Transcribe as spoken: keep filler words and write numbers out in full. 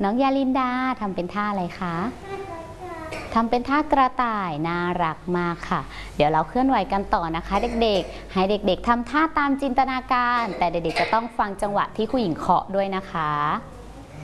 น้องยาลินดาทำเป็นท่าอะไรคะทำเป็นท่ากระต่ายน่ารักมากค่ะ เดี๋ยวเราเคลื่อนไหวกันต่อนะคะเด็กๆให้เด็กๆทำท่าตามจินตนาการแต่เด็กๆจะต้องฟังจังหวะที่ครูหญิงเคาะด้วยนะคะ